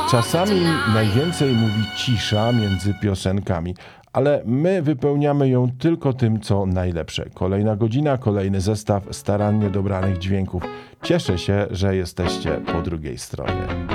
Czasami najwięcej mówi cisza między piosenkami, ale my wypełniamy ją tylko tym, co najlepsze. Kolejna godzina, kolejny zestaw starannie dobranych dźwięków. Cieszę się, że jesteście po drugiej stronie.